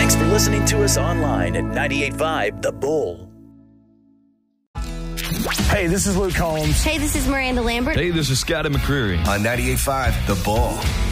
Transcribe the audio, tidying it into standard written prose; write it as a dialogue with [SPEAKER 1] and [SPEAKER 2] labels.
[SPEAKER 1] Thanks for listening to us online at 98.5 The Bull.
[SPEAKER 2] Hey, this is Luke Combs.
[SPEAKER 3] Hey, this is Miranda Lambert.
[SPEAKER 4] Hey, this is Scotty McCreery.
[SPEAKER 5] On 98.5 The Bull.